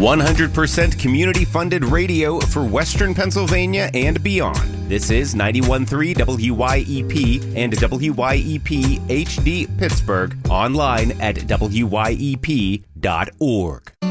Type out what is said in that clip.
100% community-funded radio for Western Pennsylvania and beyond. This is 91.3 WYEP and WYEP HD Pittsburgh, online at WYEP.org.